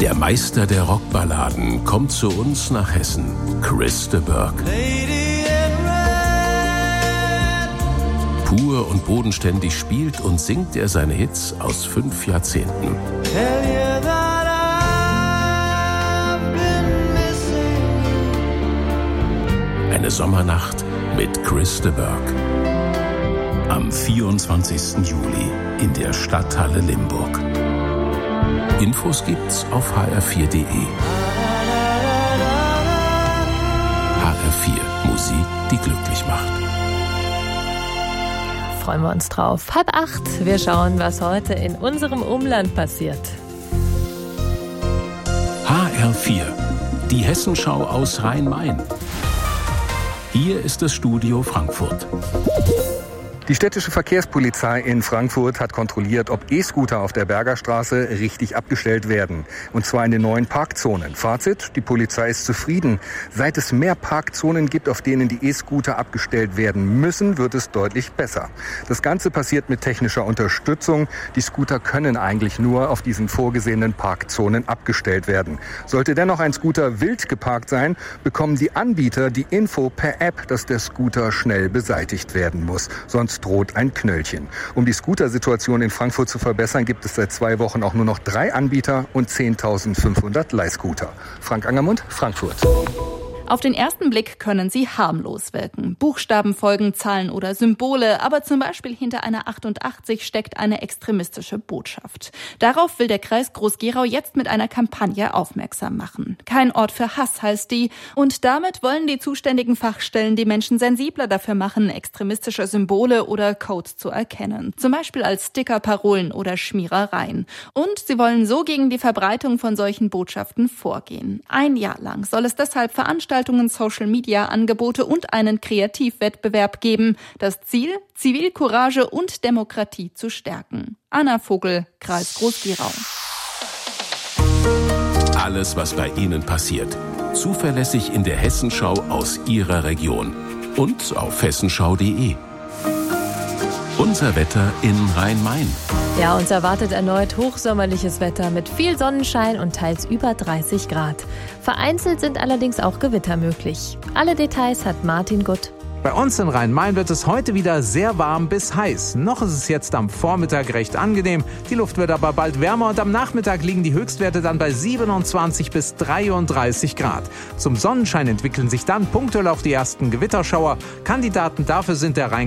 Der Meister der Rockballaden kommt zu uns nach Hessen, Chris de Burgh. Pur und bodenständig spielt und singt er seine Hits aus 5 Jahrzehnten. Eine Sommernacht mit Chris de Burgh. Am 24. Juli in der Stadthalle Limburg. Infos gibt's auf hr4.de. HR4, Musik, die glücklich macht. Freuen wir uns drauf. 7:30. Wir schauen, was heute in unserem Umland passiert. HR4, die Hessenschau aus Rhein-Main. Hier ist das Studio Frankfurt. Die städtische Verkehrspolizei in Frankfurt hat kontrolliert, ob E-Scooter auf der Bergerstraße richtig abgestellt werden. Und zwar in den neuen Parkzonen. Fazit, die Polizei ist zufrieden. Seit es mehr Parkzonen gibt, auf denen die E-Scooter abgestellt werden müssen, wird es deutlich besser. Das Ganze passiert mit technischer Unterstützung. Die Scooter können eigentlich nur auf diesen vorgesehenen Parkzonen abgestellt werden. Sollte dennoch ein Scooter wild geparkt sein, bekommen die Anbieter die Info per App, dass der Scooter schnell beseitigt werden muss. Sonst droht ein Knöllchen. Um die Scooter-Situation in Frankfurt zu verbessern, gibt es seit 2 Wochen auch nur noch 3 Anbieter und 10.500 Leihscooter. Frank Angermund, Frankfurt. Auf den ersten Blick können sie harmlos wirken. Buchstaben folgen, Zahlen oder Symbole, aber zum Beispiel hinter einer 88 steckt eine extremistische Botschaft. Darauf will der Kreis Groß-Gerau jetzt mit einer Kampagne aufmerksam machen. Kein Ort für Hass heißt die, und damit wollen die zuständigen Fachstellen die Menschen sensibler dafür machen, extremistische Symbole oder Codes zu erkennen. Zum Beispiel als Sticker, Parolen oder Schmierereien. Und sie wollen so gegen die Verbreitung von solchen Botschaften vorgehen. 1 Jahr lang soll es deshalb Veranstaltungen, Social-Media-Angebote und einen Kreativwettbewerb geben. Das Ziel? Zivilcourage und Demokratie zu stärken. Anna Vogel, Kreis Groß-Gerau. Alles, was bei Ihnen passiert. Zuverlässig in der Hessenschau aus Ihrer Region. Und auf hessenschau.de. Unser Wetter in Rhein-Main. Ja, uns erwartet erneut hochsommerliches Wetter mit viel Sonnenschein und teils über 30 Grad. Vereinzelt sind allerdings auch Gewitter möglich. Alle Details hat Martin Gutt. Bei uns in Rhein-Main wird es heute wieder sehr warm bis heiß. Noch ist es jetzt am Vormittag recht angenehm. Die Luft wird aber bald wärmer und am Nachmittag liegen die Höchstwerte dann bei 27 bis 33 Grad. Zum Sonnenschein entwickeln sich dann punktuell auch die ersten Gewitterschauer. Kandidaten dafür sind der